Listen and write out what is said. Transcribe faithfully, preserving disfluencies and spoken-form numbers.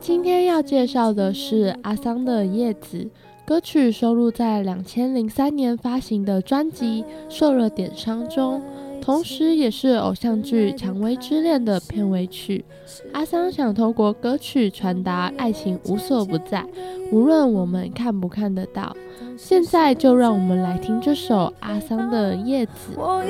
今天要介绍的是阿桑的《叶子》，歌曲收录在两千零三年发行的专辑《受了点伤》中，同时也是偶像剧《蔷薇之恋》的片尾曲。阿桑想透过歌曲传达爱情无所不在，无论我们看不看得到。现在就让我们来听这首阿桑的《叶子》。